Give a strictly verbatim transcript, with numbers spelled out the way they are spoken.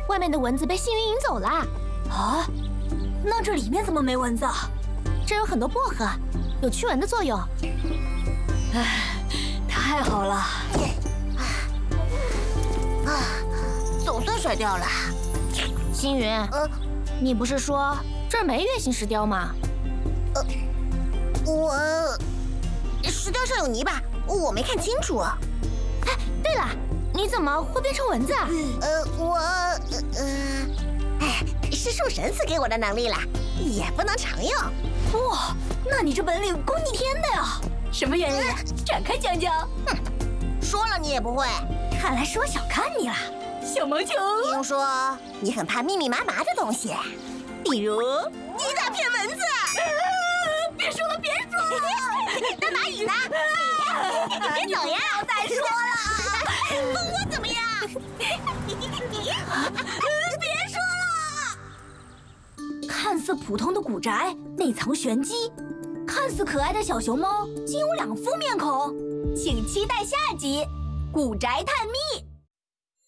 外面的蚊子被幸运引走了。 啊？那这里面怎么没蚊子啊？ 这有很多薄荷，有驱蚊的作用。 唉，太好了！ 啊，总算甩掉了。 星云， 呃， 你不是说这儿没月形石雕吗？ 呃，我石雕上有泥巴，我没看清楚。 哎，对了，你怎么会变成蚊子啊？ 呃，我呃，哎，是树神赐给我的能力啦，也不能常用。 哇，那你这本领够逆天的呀！什么原理？展开讲讲。 哼，说了你也不会。 看来是我小看你了，小毛球。 听说你很怕密密麻麻的东西，比如一大片蚊子。 啊、别说了，别说了。 那蚂蚁呢？你别走呀！ 不要再说了。 问我怎么样？ 别说了。看似普通的古宅，内藏玄机；看似可爱的小熊猫，竟有两副面孔。请期待下集《古宅探秘》。